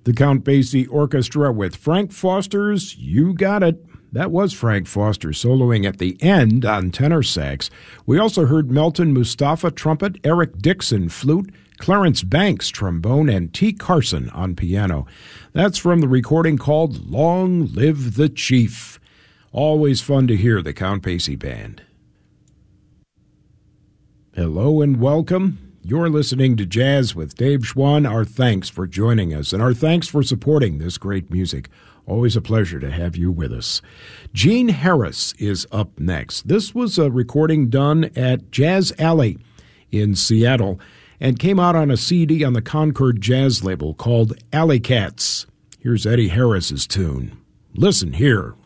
The Count Basie Orchestra with Frank Foster's You Got It. That was Frank Foster soloing at the end on tenor sax. We also heard Melton Mustafa trumpet, Eric Dixon flute, Clarence Banks trombone, and T. Carson on piano. That's from the recording called Long Live the Chief. Always fun to hear the Count Basie Band. Hello and welcome. You're listening to Jazz with Dave Schwann. Our thanks for joining us, and our thanks for supporting this great music. Always a pleasure to have you with us. Gene Harris is up next. This was a recording done at Jazz Alley in Seattle and came out on a CD on the Concord Jazz label called Alley Cats. Here's Eddie Harris's tune. Listen here.